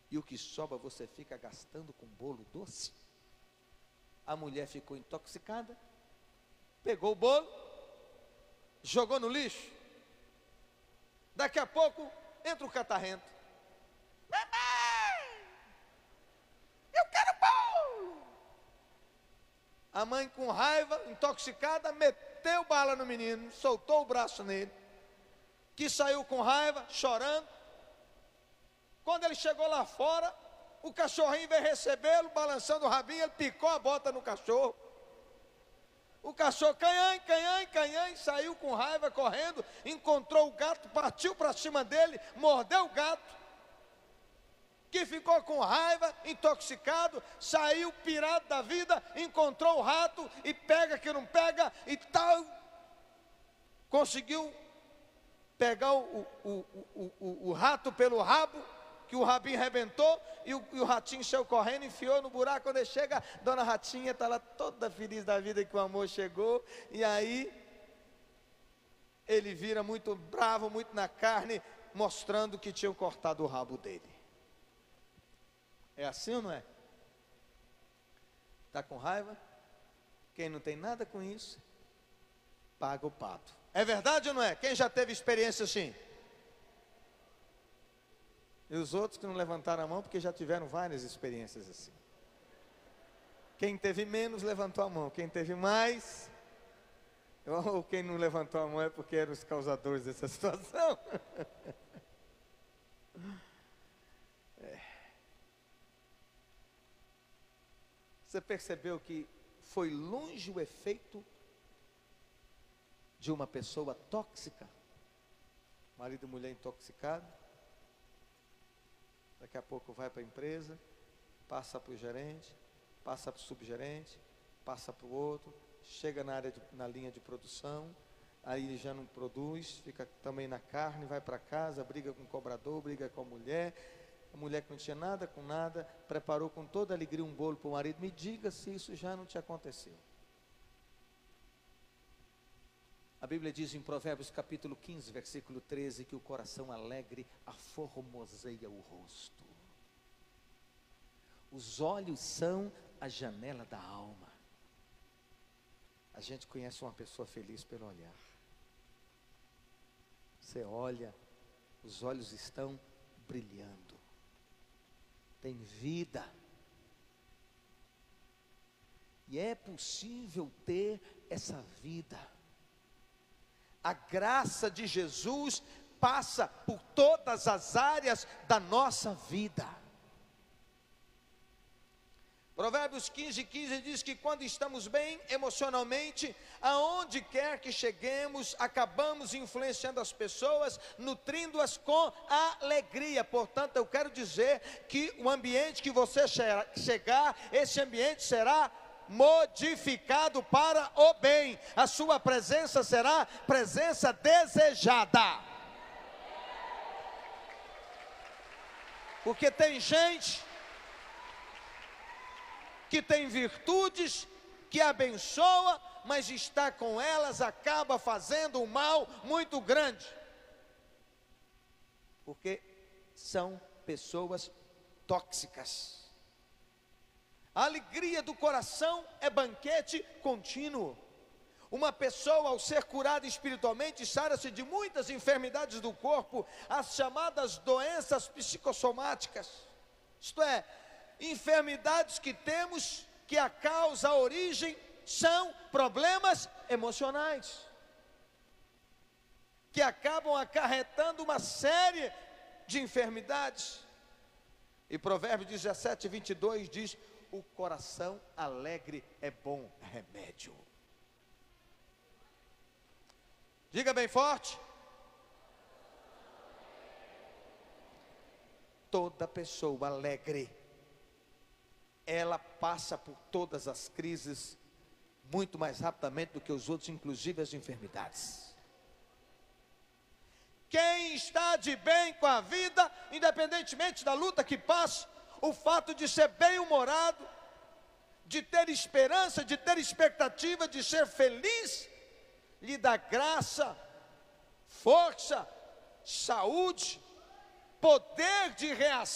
e o que sobra você fica gastando com bolo doce. A mulher ficou intoxicada, pegou o bolo, jogou no lixo. Daqui a pouco entra o catarrento. Mamãe, eu quero bolo. A mãe, com raiva, intoxicada, meteu bala no menino, soltou o braço nele, que saiu com raiva, chorando. Quando ele chegou lá fora, o cachorrinho veio recebê-lo, balançando o rabinho, ele picou a bota no cachorro. O cachorro, canhãe, canhãe, canhãe, saiu com raiva, correndo, encontrou o gato, partiu para cima dele, mordeu o gato, que ficou com raiva, intoxicado, saiu pirado da vida, encontrou o rato, e pega que não pega, e tal, conseguiu pegar o rato pelo rabo, que o rabinho arrebentou, e o ratinho saiu correndo, enfiou no buraco. Quando ele chega, dona Ratinha está lá toda feliz da vida que o amor chegou, e aí ele vira muito bravo, muito na carne, mostrando que tinham cortado o rabo dele. É assim ou não é? Está com raiva? Quem não tem nada com isso, paga o pato. É verdade ou não é? Quem já teve experiência assim? E os outros que não levantaram a mão, porque já tiveram várias experiências assim. Quem teve menos, levantou a mão. Quem teve mais, ou quem não levantou a mão é porque eram os causadores dessa situação. Você percebeu que foi longe o efeito de uma pessoa tóxica? Marido e mulher intoxicado. Daqui a pouco vai para a empresa, passa para o gerente, passa para o subgerente, passa para o outro, chega na linha de produção, aí ele já não produz, fica também na carne, vai para casa, briga com o cobrador, briga com a mulher que não tinha nada com nada, preparou com toda alegria um bolo para o marido. Me diga se isso já não te aconteceu. A Bíblia diz em Provérbios capítulo 15, versículo 13, que o coração alegre aformoseia o rosto. Os olhos são a janela da alma. A gente conhece uma pessoa feliz pelo olhar. Você olha, os olhos estão brilhando. Tem vida. E é possível ter essa vida. A graça de Jesus passa por todas as áreas da nossa vida. Provérbios 15:15 diz que quando estamos bem emocionalmente, aonde quer que cheguemos, acabamos influenciando as pessoas, nutrindo-as com alegria. Portanto, eu quero dizer que o ambiente que você chegar, esse ambiente será modificado para o bem. A sua presença será presença desejada. Porque tem gente que tem virtudes, que abençoa, mas está com elas, acaba fazendo um mal muito grande. Porque são pessoas tóxicas. A alegria do coração é banquete contínuo. Uma pessoa, ao ser curada espiritualmente, sara-se de muitas enfermidades do corpo, as chamadas doenças psicossomáticas. Isto é, enfermidades que temos, que a causa, a origem, são problemas emocionais, que acabam acarretando uma série de enfermidades. E Provérbios 17:22 diz: o coração alegre é bom remédio. Diga bem forte. Toda pessoa alegre, ela passa por todas as crises muito mais rapidamente do que os outros, inclusive as enfermidades. Quem está de bem com a vida, independentemente da luta que passa, o fato de ser bem-humorado, de ter esperança, de ter expectativa, de ser feliz, lhe dá graça, força, saúde, poder de reação